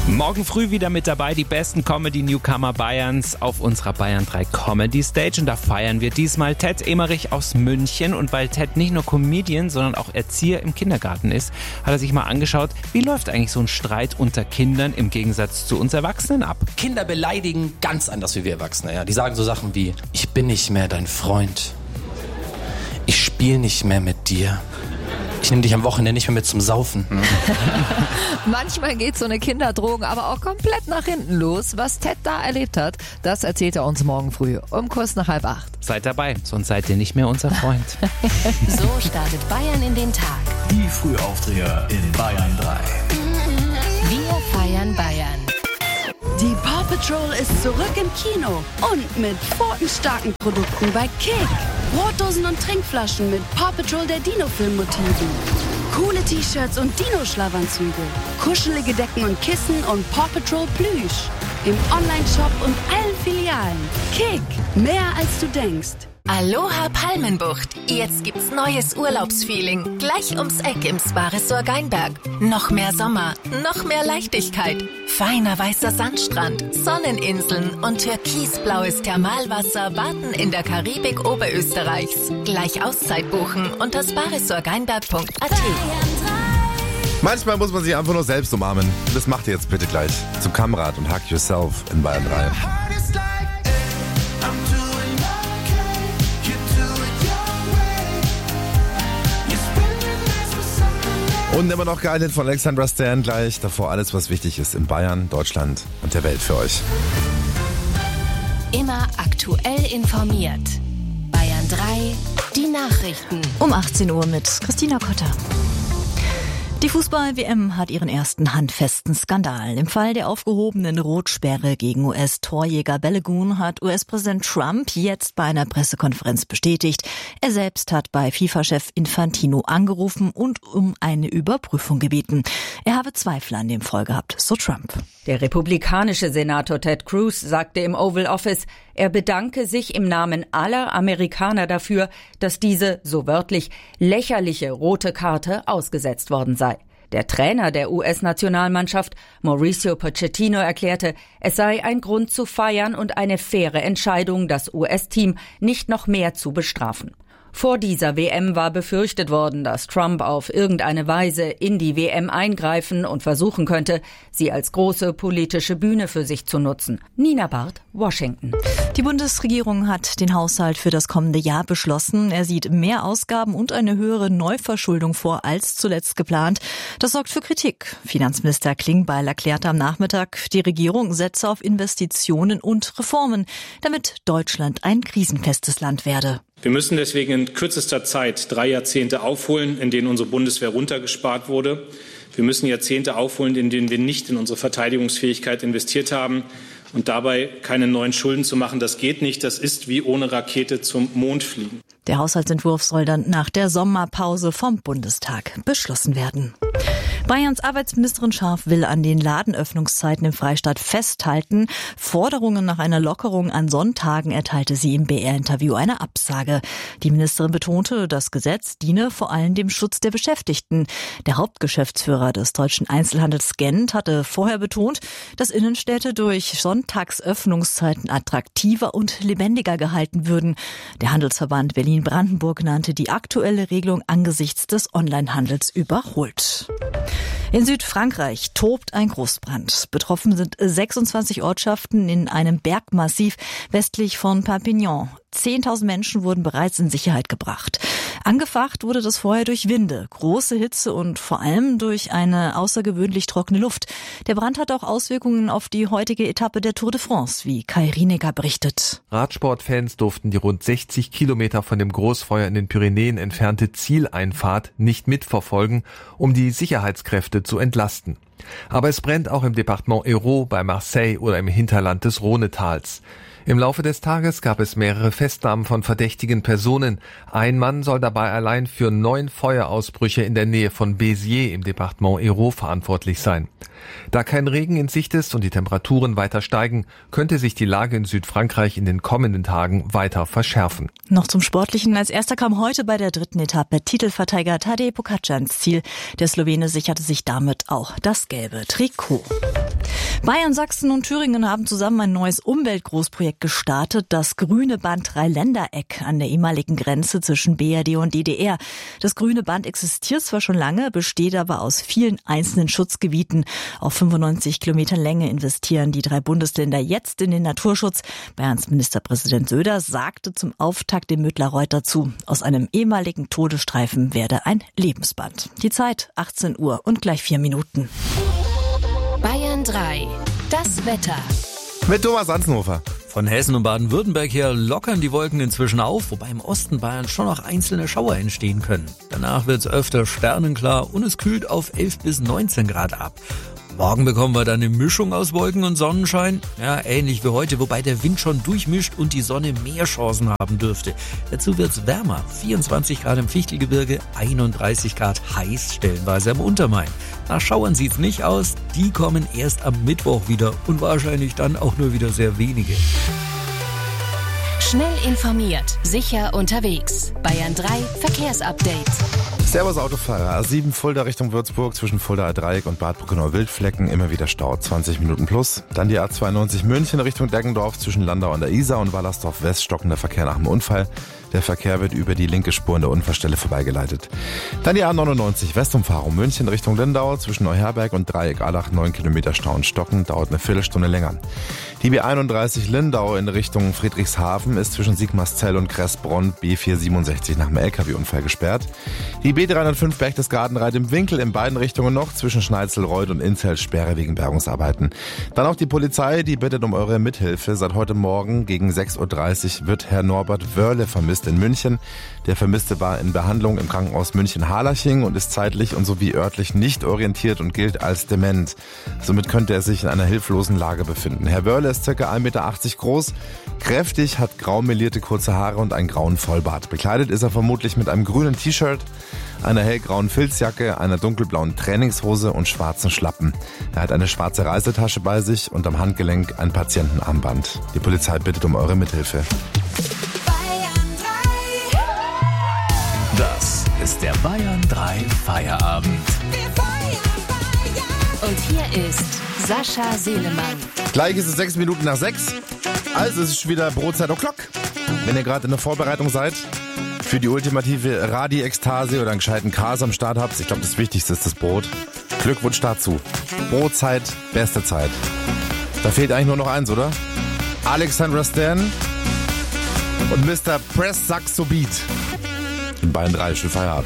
Morgen früh wieder mit dabei die besten Comedy-Newcomer Bayerns auf unserer Bayern 3 Comedy Stage. Und da feiern wir diesmal Ted Emmerich aus München. Und weil Ted nicht nur Comedian, sondern auch Erzieher im Kindergarten ist, hat er sich mal angeschaut, wie läuft eigentlich so ein Streit unter Kindern im Gegensatz zu uns Erwachsenen ab. Kinder beleidigen ganz anders wie wir Erwachsene. Ja. Die sagen so Sachen wie, ich bin nicht mehr dein Freund. Ich spiele nicht mehr mit dir. Ich nehme dich am Wochenende nicht mehr mit zum Saufen. Manchmal geht so eine Kinderdrohung aber auch komplett nach hinten los. Was Ted da erlebt hat, das erzählt er uns morgen früh um kurz nach 7:30. Seid dabei, sonst seid ihr nicht mehr unser Freund. So startet Bayern in den Tag. Die Frühaufdreher in Bayern 3. Wir feiern Bayern. Die Paw Patrol ist zurück im Kino und mit pfotenstarken Produkten bei Kick. Brotdosen und Trinkflaschen mit Paw Patrol der Dino-Film-Motiven. Coole T-Shirts und Dino-Schlafanzüge. Kuschelige Decken und Kissen und Paw Patrol Plüsch. Im Online-Shop und allen Filialen. Kick, mehr als du denkst. Aloha Palmenbucht. Jetzt gibt's neues Urlaubsfeeling. Gleich ums Eck im Spa-Resort Geinberg. Noch mehr Sommer, noch mehr Leichtigkeit. Feiner weißer Sandstrand, Sonneninseln und türkisblaues Thermalwasser warten in der Karibik Oberösterreichs. Gleich Auszeit buchen unter sparesortgeinberg.at. Manchmal muss man sich einfach nur selbst umarmen. Das macht ihr jetzt bitte gleich. Zum Kamerad und Hug Yourself in Bayern 3. Und immer noch geil von Alexandra Stan gleich. Davor alles, was wichtig ist in Bayern, Deutschland und der Welt für euch. Immer aktuell informiert. Bayern 3, die Nachrichten. Um 18 Uhr mit Christina Kotter. Die Fußball-WM hat ihren ersten handfesten Skandal. Im Fall der aufgehobenen Rotsperre gegen US-Torjäger Balogun hat US-Präsident Trump jetzt bei einer Pressekonferenz bestätigt, er selbst hat bei FIFA-Chef Infantino angerufen und um eine Überprüfung gebeten. Er habe Zweifel an dem Fall gehabt, so Trump. Der republikanische Senator Ted Cruz sagte im Oval Office, er bedanke sich im Namen aller Amerikaner dafür, dass diese, so wörtlich, lächerliche rote Karte ausgesetzt worden sei. Der Trainer der US-Nationalmannschaft, Mauricio Pochettino, erklärte, es sei ein Grund zu feiern und eine faire Entscheidung, das US-Team nicht noch mehr zu bestrafen. Vor dieser WM war befürchtet worden, dass Trump auf irgendeine Weise in die WM eingreifen und versuchen könnte, sie als große politische Bühne für sich zu nutzen. Nina Barth, Washington. Die Bundesregierung hat den Haushalt für das kommende Jahr beschlossen. Er sieht mehr Ausgaben und eine höhere Neuverschuldung vor als zuletzt geplant. Das sorgt für Kritik. Finanzminister Klingbeil erklärte am Nachmittag, die Regierung setze auf Investitionen und Reformen, damit Deutschland ein krisenfestes Land werde. Wir müssen deswegen in kürzester Zeit 3 Jahrzehnte aufholen, in denen unsere Bundeswehr runtergespart wurde. Wir müssen Jahrzehnte aufholen, in denen wir nicht in unsere Verteidigungsfähigkeit investiert haben. Und dabei keine neuen Schulden zu machen, das geht nicht. Das ist wie ohne Rakete zum Mond fliegen. Der Haushaltsentwurf soll dann nach der Sommerpause vom Bundestag beschlossen werden. Bayerns Arbeitsministerin Scharf will an den Ladenöffnungszeiten im Freistaat festhalten. Forderungen nach einer Lockerung an Sonntagen erteilte sie im BR-Interview eine Absage. Die Ministerin betonte, das Gesetz diene vor allem dem Schutz der Beschäftigten. Der Hauptgeschäftsführer des deutschen Einzelhandels Gent hatte vorher betont, dass Innenstädte durch Sonntagsöffnungszeiten attraktiver und lebendiger gehalten würden. Der Handelsverband Berlin-Brandenburg nannte die aktuelle Regelung angesichts des Onlinehandels überholt. In Südfrankreich tobt ein Großbrand. Betroffen sind 26 Ortschaften in einem Bergmassiv westlich von Perpignan. 10.000 Menschen wurden bereits in Sicherheit gebracht. Angefacht wurde das Feuer durch Winde, große Hitze und vor allem durch eine außergewöhnlich trockene Luft. Der Brand hat auch Auswirkungen auf die heutige Etappe der Tour de France, wie Kai Rienecker berichtet. Radsportfans durften die rund 60 Kilometer von dem Großfeuer in den Pyrenäen entfernte Zieleinfahrt nicht mitverfolgen, um die Sicherheitskräfte zu entlasten. Aber es brennt auch im Departement Hérault, bei Marseille oder im Hinterland des Rhonetals. Im Laufe des Tages gab es mehrere Festnahmen von verdächtigen Personen. Ein Mann soll dabei allein für 9 Feuerausbrüche in der Nähe von Béziers im Departement Hérault verantwortlich sein. Da kein Regen in Sicht ist und die Temperaturen weiter steigen, könnte sich die Lage in Südfrankreich in den kommenden Tagen weiter verschärfen. Noch zum Sportlichen. Als erster kam heute bei der 3. Etappe Titelverteidiger Tadej Pogačar ins Ziel. Der Slowene sicherte sich damit auch das gelbe Trikot. Bayern, Sachsen und Thüringen haben zusammen ein neues Umweltgroßprojekt gestartet, das grüne Band Dreiländereck an der ehemaligen Grenze zwischen BRD und DDR. Das grüne Band existiert zwar schon lange, besteht aber aus vielen einzelnen Schutzgebieten. Auf 95 Kilometern Länge investieren die 3 Bundesländer jetzt in den Naturschutz. Bayerns Ministerpräsident Söder sagte zum Auftakt dem Müttler-Reuter zu, aus einem ehemaligen Todesstreifen werde ein Lebensband. Die Zeit 18 Uhr und gleich 4 Minuten. Bayern 3. Das Wetter. Mit Thomas Anzenhofer. Von Hessen und Baden-Württemberg her lockern die Wolken inzwischen auf, wobei im Osten Bayern schon noch einzelne Schauer entstehen können. Danach wird es öfter sternenklar und es kühlt auf 11 bis 19 Grad ab. Morgen bekommen wir dann eine Mischung aus Wolken und Sonnenschein. Ja, ähnlich wie heute, wobei der Wind schon durchmischt und die Sonne mehr Chancen haben dürfte. Dazu wird's wärmer. 24 Grad im Fichtelgebirge, 31 Grad heiß stellenweise am Untermain. Nach Schauern sieht's nicht aus. Die kommen erst am Mittwoch wieder und wahrscheinlich dann auch nur wieder sehr wenige. Schnell informiert, sicher unterwegs. Bayern 3 Verkehrsupdate. Servus Autofahrer, A7 Fulda Richtung Würzburg zwischen Fuldaer Dreieck und Bad Bruckenau-Wildflecken immer wieder Stau, 20 Minuten plus. Dann die A92 München Richtung Deggendorf zwischen Landau an der Isar und Wallersdorf West stockender Verkehr nach dem Unfall. Der Verkehr wird über die linke Spur in der Unfallstelle vorbeigeleitet. Dann die A99 Westumfahrung München Richtung Lindau zwischen Neuherberg und Dreieck-Allach 9 Kilometer Stau und Stocken, dauert eine Viertelstunde länger. Die B31 Lindau in Richtung Friedrichshafen ist zwischen Sigmarszell und Kressbronn B467 nach dem LKW-Unfall gesperrt. Die B305 Berchtesgaden-Reit im Winkel in beiden Richtungen noch zwischen Schneizelreuth und Inzell Sperre wegen Bergungsarbeiten. Dann auch die Polizei, die bittet um eure Mithilfe. Seit heute Morgen gegen 6.30 Uhr wird Herr Norbert Wörle vermisst in München. Der Vermisste war in Behandlung im Krankenhaus München-Harlaching und ist zeitlich und sowie örtlich nicht orientiert und gilt als dement. Somit könnte er sich in einer hilflosen Lage befinden. Herr Wörle ist ca. 1,80 Meter groß, kräftig, hat grau melierte kurze Haare und einen grauen Vollbart. Bekleidet ist er vermutlich mit einem grünen T-Shirt, einer hellgrauen Filzjacke, einer dunkelblauen Trainingshose und schwarzen Schlappen. Er hat eine schwarze Reisetasche bei sich und am Handgelenk ein Patientenarmband. Die Polizei bittet um eure Mithilfe. Das ist der Bayern 3 Feierabend. Und hier ist Sascha Selemann. Gleich ist es 6 Minuten nach 6. Also es ist wieder Brotzeit o'clock. Wenn ihr gerade in der Vorbereitung seid für die ultimative Radi-Ekstase oder einen gescheiten Kas am Start habt, ich glaube das Wichtigste ist das Brot. Glückwunsch dazu. Brotzeit, beste Zeit. Da fehlt eigentlich nur noch eins, oder? Alexandra Stan und Mr. Press Saxo Beat. In Bayern 3, schön Feierabend.